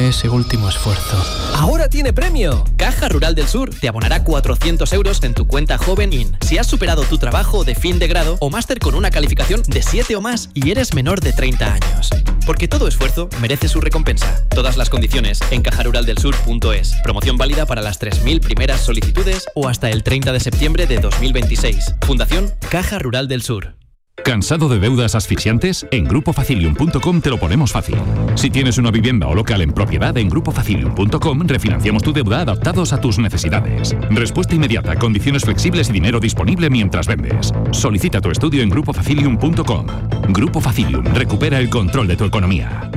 ese último esfuerzo. ¡Ahora tiene premio! Caja Rural del Sur te abonará 400 euros en tu cuenta Joven In si has superado tu trabajo de fin de grado o máster con una calificación de 7 o más y eres menor de 30 años. Porque todo esfuerzo merece su recompensa. Todas las condiciones en cajaruraldelsur.es. Promoción válida para las 3.000 primeras solicitudes o hasta el 30 de septiembre de 2026. Fundación Caja Rural del Sur. ¿Cansado de deudas asfixiantes? En GrupoFacilium.com te lo ponemos fácil. Si tienes una vivienda o local en propiedad, en GrupoFacilium.com refinanciamos tu deuda adaptados a tus necesidades. Respuesta inmediata, condiciones flexibles y dinero disponible mientras vendes. Solicita tu estudio en GrupoFacilium.com. Grupo Facilium, recupera el control de tu economía.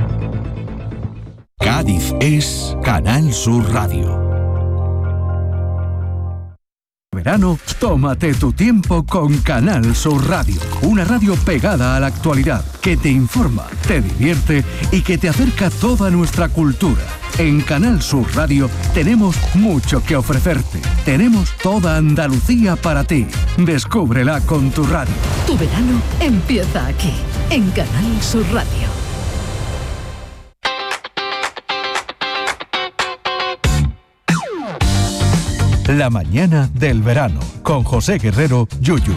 Cádiz es Canal Sur Radio. Verano, tómate tu tiempo con Canal Sur Radio, una radio pegada a la actualidad, que te informa, te divierte y que te acerca toda nuestra cultura. En Canal Sur Radio tenemos mucho que ofrecerte. Tenemos toda Andalucía para ti. Descúbrela con tu radio. Tu verano empieza aquí, en Canal Sur Radio. La mañana del verano, con José Guerrero Yuyu.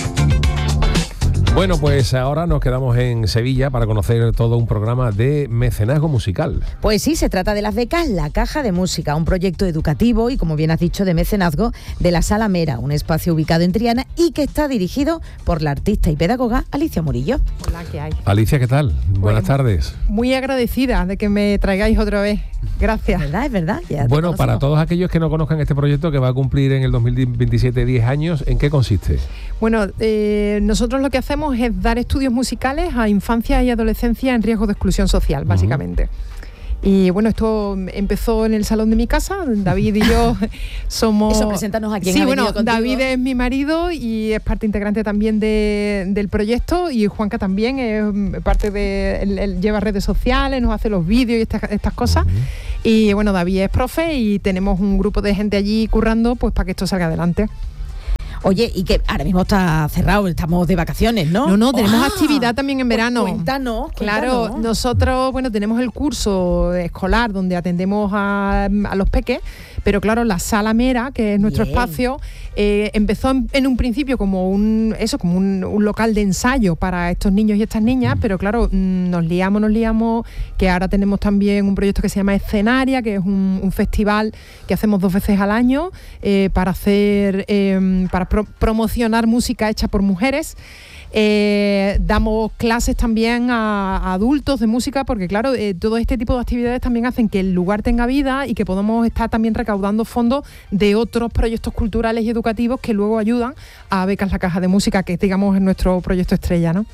Bueno, pues ahora nos quedamos en Sevilla para conocer todo un programa de mecenazgo musical. Pues sí, se trata de las becas La Caja de Música, un proyecto educativo y, como bien has dicho, de mecenazgo de la Sala Mera, un espacio ubicado en Triana y que está dirigido por la artista y pedagoga Alicia Murillo. Hola, ¿qué hay? Alicia, ¿qué tal? Buenas tardes. Muy agradecida de que me traigáis otra vez. Gracias. Es verdad. Bueno, para todos aquellos que no conozcan este proyecto que va a cumplir en el 2027 10 años, ¿en qué consiste? Bueno, nosotros lo que hacemos es dar estudios musicales a infancia y adolescencia en riesgo de exclusión social, básicamente. Y bueno, esto empezó en el salón de mi casa. David y yo somos... Eso, preséntanos a quién sí, ha venido bueno, contigo. David es mi marido y es parte integrante también del proyecto, y Juanca también es parte de... Él lleva redes sociales, nos hace los vídeos y estas cosas. Y bueno, David es profe y tenemos un grupo de gente allí currando pues para que esto salga adelante. Oye, y que ahora mismo está cerrado, estamos de vacaciones, ¿no? No, tenemos actividad también en verano. Cuéntanos. Claro, nosotros, bueno, tenemos el curso escolar donde atendemos a los peques, pero claro, la Sala Mera, que es nuestro espacio, empezó en un principio como un local de ensayo para estos niños y estas niñas, pero claro, nos liamos, que ahora tenemos también un proyecto que se llama Escenaria, que es un festival que hacemos 2 veces al año para hacer... para promocionar música hecha por mujeres. Damos clases también a adultos de música, porque claro, todo este tipo de actividades también hacen que el lugar tenga vida y que podamos estar también recaudando fondos de otros proyectos culturales y educativos que luego ayudan a Becas La Caja de Música, que digamos es nuestro proyecto estrella, ¿no?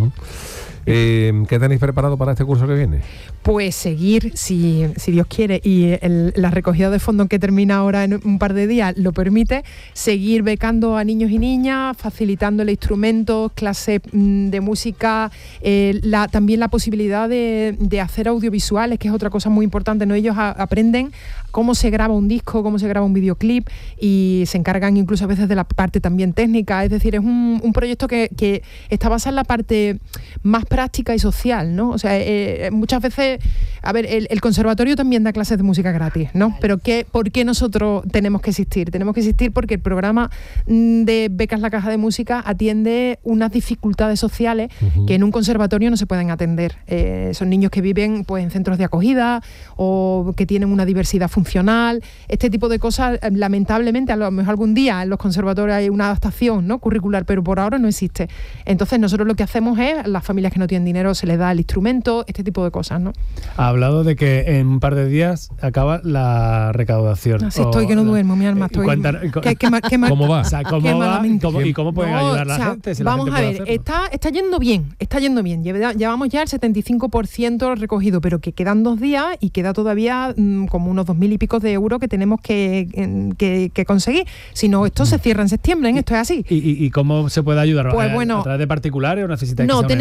¿Qué tenéis preparado para este curso que viene? Pues seguir, si Dios quiere, y la recogida de fondos que termina ahora en un par de días lo permite, seguir becando a niños y niñas, facilitándole instrumentos, clases de música, también la posibilidad de hacer audiovisuales, que es otra cosa muy importante, ¿no? Ellos aprenden cómo se graba un disco, cómo se graba un videoclip, y se encargan incluso a veces de la parte también técnica. Es decir, es un proyecto que está basado en la parte más práctica y social, ¿no? O sea, muchas veces, a ver, el conservatorio también da clases de música gratis, ¿no? Pero ¿por qué nosotros tenemos que existir? Tenemos que existir porque el programa de Becas La Caja de Música atiende unas dificultades sociales que en un conservatorio no se pueden atender. Son niños que viven pues en centros de acogida o que tienen una diversidad funcional, este tipo de cosas. Lamentablemente, a lo mejor algún día en los conservatorios hay una adaptación, ¿no?, curricular, pero por ahora no existe. Entonces nosotros lo que hacemos es, a las familias que no tienen dinero se les da el instrumento, este tipo de cosas, ¿no? Ha hablado de que en un par de días acaba la recaudación. Así estoy, que no duermo, mi alma. Estoy... ¿Cómo va? O sea, ¿cómo va? ¿Y cómo pueden ayudar la gente? Si vamos la gente a ver, está yendo bien. Llevamos ya el 75% recogido, pero que quedan 2 días y queda todavía como unos 2.000 y pico de euros que tenemos que conseguir. Si no, esto se cierra en septiembre, ¿eh? Esto es así. ¿Y cómo se puede ayudar? Pues bueno, ¿A través de particulares o necesitáis no, que sea tenemos una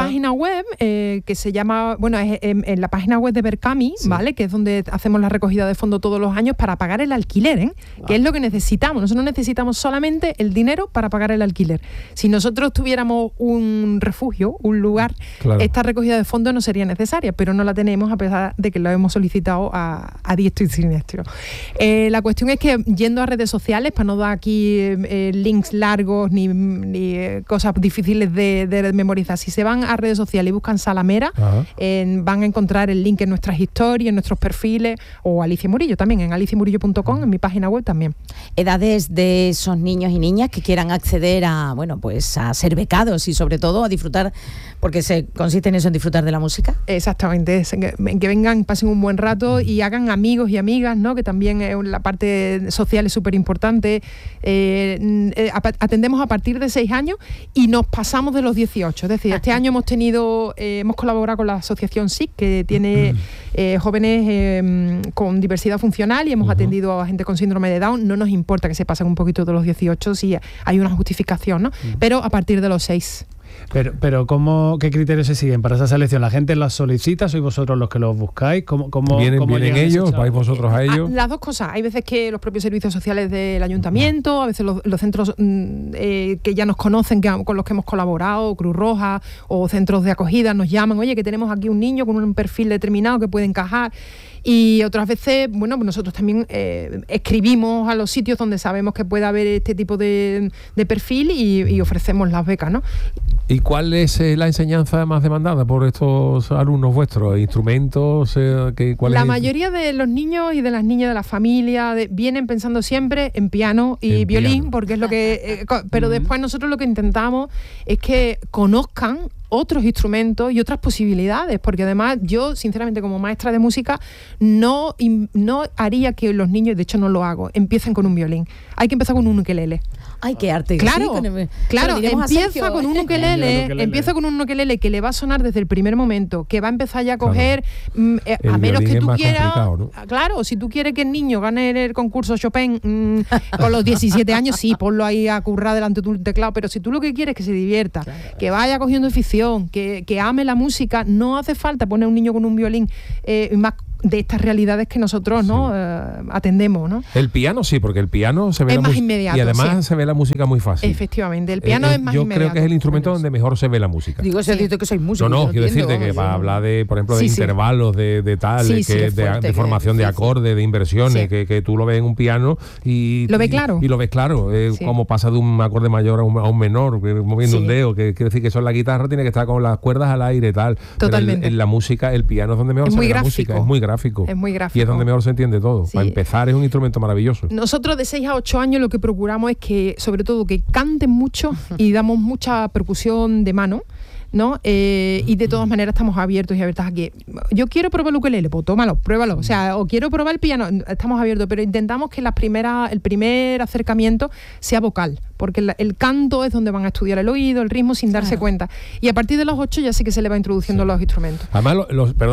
página web que se llama, bueno, es en la página web de Berkami, ¿vale? Que es donde hacemos la recogida de fondos todos los años para pagar el alquiler, que es lo que necesitamos. Nosotros necesitamos solamente el dinero para pagar el alquiler. Si nosotros tuviéramos un refugio, un lugar, esta recogida de fondos no sería necesaria, pero no la tenemos a pesar de que lo hemos solicitado a diestro y siniestro. La cuestión es que yendo a redes sociales, para no dar aquí links largos ni cosas difíciles de memorizar, si se van a redes sociales y buscan Salamera, van a encontrar el link en nuestras historias, en nuestros perfiles, o Alicia Murillo también, en aliciamurillo.com, en mi página web también. Edades de esos niños y niñas que quieran acceder a ser becados y sobre todo a disfrutar, porque consiste en eso, en disfrutar de la música. Exactamente, en que vengan, pasen un buen rato y hagan amigos y amigas, ¿no? Que también la parte social es súper importante. Atendemos a partir de 6 años y nos pasamos de los 18. Es decir, este año hemos colaborado con la asociación SIC, que tiene jóvenes con diversidad funcional, y hemos atendido a gente con síndrome de Down. No nos importa que se pasen un poquito de los 18 si hay una justificación, ¿no? Pero a partir de los 6. Pero ¿qué criterios se siguen para esa selección? ¿La gente las solicita? ¿Sois vosotros los que los buscáis? ¿Cómo ¿Vienen ellos? ¿Vais vosotros a ellos? Las dos cosas. Hay veces que los propios servicios sociales del ayuntamiento, a veces los centros que ya nos conocen, con los que hemos colaborado, Cruz Roja o centros de acogida, nos llaman, oye, que tenemos aquí un niño con un perfil determinado que puede encajar. Y otras veces, bueno, pues nosotros también escribimos a los sitios donde sabemos que puede haber este tipo de perfil y ofrecemos las becas, ¿no? ¿Y cuál es la enseñanza más demandada por estos alumnos vuestros? ¿Instrumentos? La mayoría de los niños y de las niñas de la familia vienen pensando siempre en piano y violín, porque es lo que... pero después nosotros lo que intentamos es que conozcan otros instrumentos y otras posibilidades, porque además yo, sinceramente, como maestra de música, no haría que los niños, de hecho no lo hago, empiecen con un violín. Hay que empezar con un ukelele. ¡Ay, qué arte! Claro, empieza con un ukelele que le va a sonar desde el primer momento, que va a empezar ya a coger, a menos que tú quieras, ¿no? Claro, si tú quieres que el niño gane el concurso Chopin con los 17 años, sí, ponlo ahí a currar delante de tu teclado, pero si tú lo que quieres es que se divierta, que vaya cogiendo afición, que ame la música, no hace falta poner un niño con un violín más de estas realidades que nosotros atendemos, ¿no? El piano sí, porque el piano se ve más inmediato, y además se ve la música muy fácil. Efectivamente, el piano es más inmediato. Yo creo que es el instrumento donde mejor se ve la música. Digo, eso es que soy músico. No, quiero decirte que para hablar de, por ejemplo, de intervalos, de tal, de formación de acordes, de inversiones, que tú lo ves en un piano y lo ves claro. Y lo ves claro, como pasa de un acorde mayor a un menor, moviendo un dedo, que quiere decir que eso en la guitarra tiene que estar con las cuerdas al aire y tal. Totalmente. Pero en la música, el piano es donde mejor se ve la música, es muy gráfico. Es muy gráfico. Y es donde mejor se entiende todo. Para empezar, es un instrumento maravilloso. Nosotros de 6 a 8 años lo que procuramos es que, sobre todo, que canten mucho y damos mucha percusión de mano, ¿no? Y de todas maneras estamos abiertos y abiertas aquí. Yo quiero probar el ukelele, pues tómalo, pruébalo. O sea, o quiero probar el piano, estamos abiertos, pero intentamos que el primer acercamiento sea vocal, porque el canto es donde van a estudiar el oído, el ritmo, sin darse cuenta. Y a partir de los 8 ya sí que se le va introduciendo los instrumentos. Además,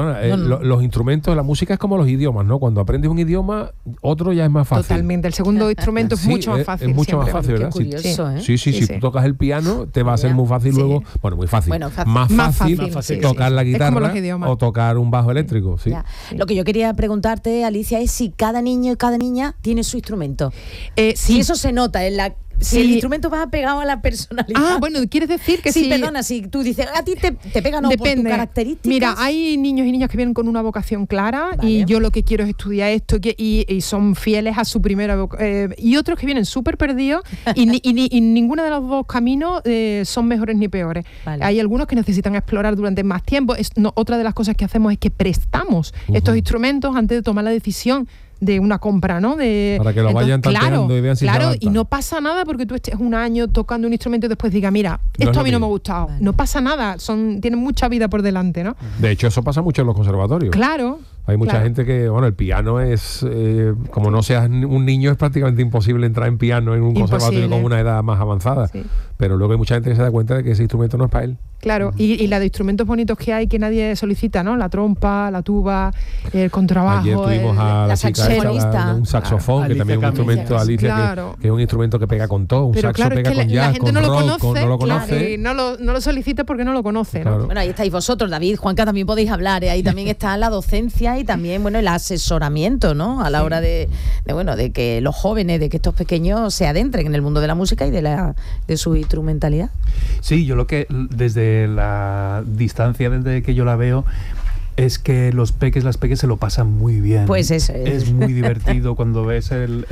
los instrumentos, la música es como los idiomas, ¿no? Cuando aprendes un idioma, otro ya es más fácil. Totalmente, el segundo instrumento es mucho más fácil. Es mucho siempre. más fácil, ¿verdad? Qué curioso, sí, si tú tocas el piano, te va a ser muy fácil luego, muy fácil. Más fácil tocar la guitarra o tocar un bajo eléctrico. Sí. Lo que yo quería preguntarte, Alicia, es si cada niño y cada niña tiene su instrumento. Si eso se nota en la... Si el instrumento va pegado a la personalidad. Ah, bueno, ¿quieres decir que sí? Sí, perdona, si tú dices, a ti te pega, no, depende. Por tus características. Mira, hay niños y niñas que vienen con una vocación clara, y yo lo que quiero es estudiar esto, y son fieles a su primera vocación. Y otros que vienen súper perdidos y ninguno de los dos caminos son mejores ni peores. Vale. Hay algunos que necesitan explorar durante más tiempo. Otra de las cosas que hacemos es que prestamos estos instrumentos antes de tomar la decisión de una compra, ¿no? Para que lo vayan tanteando y vean si claro, y no pasa nada porque tú estés un año tocando un instrumento y después digas, mira, esto a mí no me ha gustado. Vale. No pasa nada, tienen mucha vida por delante, ¿no? De hecho, eso pasa mucho en los conservatorios. Claro. Hay mucha gente que, bueno, el piano es, como no seas un niño, es prácticamente imposible entrar en piano en un conservatorio con una edad más avanzada. Sí. Pero luego hay mucha gente que se da cuenta de que ese instrumento no es para él. Claro, y la de instrumentos bonitos que hay que nadie solicita, ¿no? La trompa, la tuba, el contrabajo. Ayer tuvimos a la saxofonista, un saxofón, que también es un instrumento, Alicia, que es un instrumento que pega con todo, un saxo pega con jazz, con rock, no lo conoce. No lo solicita porque no lo conoce, ¿no? Bueno, ahí estáis vosotros, David, Juanca, también podéis hablar, ahí también está la docencia y también, bueno, el asesoramiento, ¿no? A la hora de que los jóvenes, de que estos pequeños se adentren en el mundo de la música y de su instrumentalidad. Sí, yo lo que desde la distancia, desde que yo la veo, es que las peques se lo pasan muy bien. Pues eso es muy divertido cuando ves el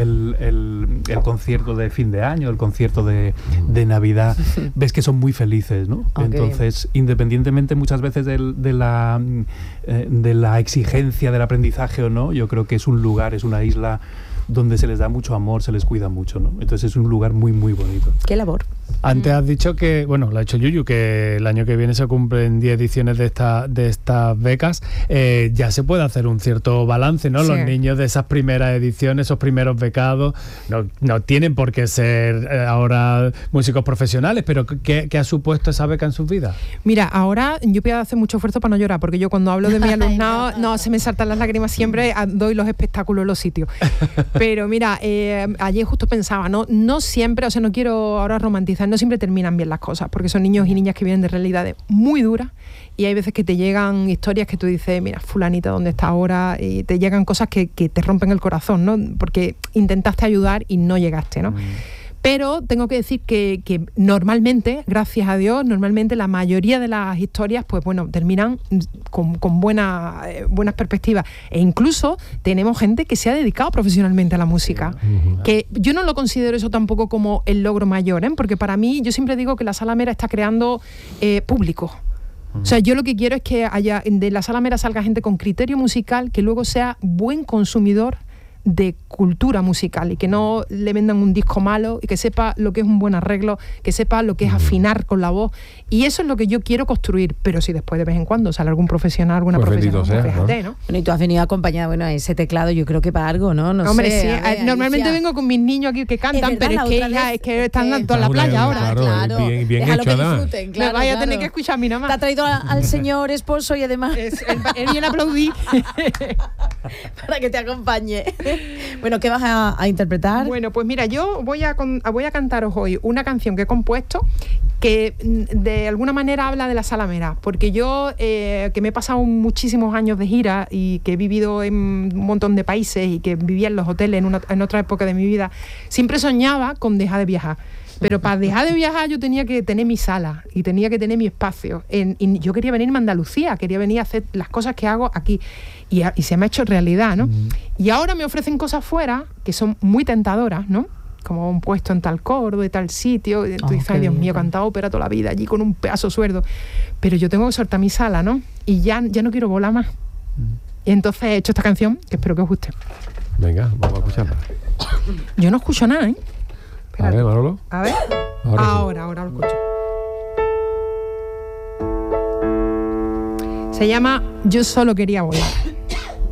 concierto de fin de año, el concierto de Navidad, ves que son muy felices, ¿no? Entonces, independientemente muchas veces de la exigencia del aprendizaje o no, yo creo que es un lugar, es una isla donde se les da mucho amor, se les cuida mucho, ¿no? Entonces es un lugar muy, muy bonito. ¿Qué labor? Antes has dicho que, bueno, lo ha hecho Yuyu, que el año que viene se cumplen 10 ediciones de estas becas. Ya se puede hacer un cierto balance, ¿no? Sí. Los niños de esas primeras ediciones, esos primeros becados, no tienen por qué ser ahora músicos profesionales, pero ¿qué ha supuesto esa beca en sus vidas? Mira, ahora yo voy a hacer mucho esfuerzo para no llorar, porque yo cuando hablo de mi alumnado, se me saltan las lágrimas siempre, doy los espectáculos en los sitios. Pero mira, ayer justo pensaba, no siempre, o sea, no quiero ahora romantizar, no siempre terminan bien las cosas, porque son niños y niñas que vienen de realidades muy duras y hay veces que te llegan historias que tú dices, mira, fulanita, ¿dónde está ahora? Y te llegan cosas que te rompen el corazón, ¿no? Porque intentaste ayudar y no llegaste, ¿no? Pero tengo que decir que normalmente, gracias a Dios, la mayoría de las historias, pues bueno, terminan con buenas perspectivas. E incluso tenemos gente que se ha dedicado profesionalmente a la música. Que yo no lo considero eso tampoco como el logro mayor, ¿eh? Porque para mí, yo siempre digo que la Sala Mera está creando público. O sea, yo lo que quiero es que de la Sala Mera salga gente con criterio musical, que luego sea buen consumidor de cultura musical y que no le vendan un disco malo y que sepa lo que es un buen arreglo, que sepa lo que es afinar con la voz, y eso es lo que yo quiero construir. Pero si después de vez en cuando sale algún profesional, alguna profesional, sea, fíjate, ¿no? Bueno, y tú has venido acompañada, bueno, a ese teclado, yo creo que para algo, ¿no? Hombre, sé, sí, ver, normalmente Alicia, vengo con mis niños aquí que cantan, pero es que están en toda la playa ahora. Claro, bien hecho, que disfruten, claro, me vaya a tener que escuchar a mí nada más. Te ha traído al señor esposo y además él viene a aplaudir para que te acompañe. Bueno, ¿qué vas a interpretar? Bueno, pues mira, yo voy a cantaros hoy una canción que he compuesto que de alguna manera habla de la Sala Mera, porque yo que me he pasado muchísimos años de gira y que he vivido en un montón de países y que vivía en los hoteles en otra época de mi vida, siempre soñaba con dejar de viajar. Pero para dejar de viajar yo tenía que tener mi sala y tenía que tener mi espacio. Y yo quería venirme a Andalucía, quería venir a hacer las cosas que hago aquí. Y se me ha hecho realidad, ¿no? Y ahora me ofrecen cosas fuera que son muy tentadoras, ¿no? Como un puesto en tal coro, de tal sitio. Y tú dices, ay, Dios mío, he cantado ópera toda la vida allí con un pedazo sueldo. Pero yo tengo que soltar mi sala, ¿no? Y ya no quiero volar más. Y entonces he hecho esta canción, que espero que os guste. Venga, vamos a escucharla. Yo no escucho nada, ¿eh? A ver, Manolo. A ver. Ahora lo escucho. Se llama Yo solo quería volar.